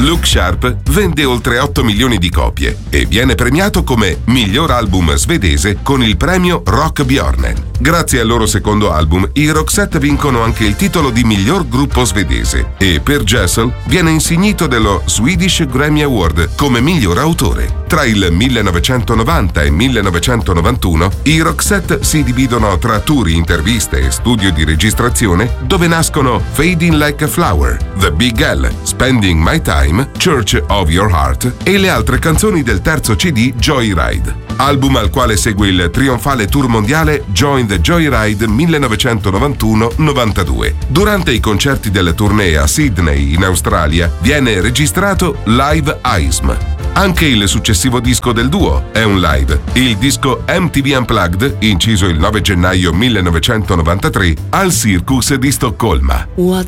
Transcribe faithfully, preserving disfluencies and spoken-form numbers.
Look Sharp vende oltre otto milioni di copie e viene premiato come miglior album svedese con il premio Rockbjörnen. Grazie al loro secondo album, i Roxette vincono anche il titolo di miglior gruppo svedese e per Jessel viene insignito dello Swedish Grammy Award come miglior autore. Tra il millenovecentonovanta e millenovecentonovantuno i Roxette si dividono tra tour, interviste e studio di registrazione dove nascono Fading Like a Flower, The Big L, Spending My Time, Church of Your Heart e le altre canzoni del terzo C D Joyride. Album al quale segue il trionfale tour mondiale Join the Joyride millenovecentonovantuno novantadue. Durante i concerti della tournée a Sydney in Australia viene registrato Live Aism. Anche il successivo disco del duo è un live, il disco M T V Unplugged, inciso il nove gennaio millenovecentonovantatré al Circus di Stoccolma.